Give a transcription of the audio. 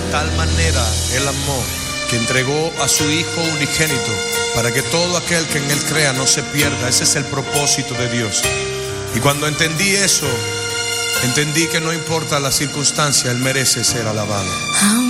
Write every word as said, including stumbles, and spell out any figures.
tal manera Él amó, que entregó a su Hijo unigénito, para que todo aquel que en Él crea no se pierda. Ese es el propósito de Dios. Y cuando entendí eso, entendí que no importa la circunstancia, Él merece ser alabado.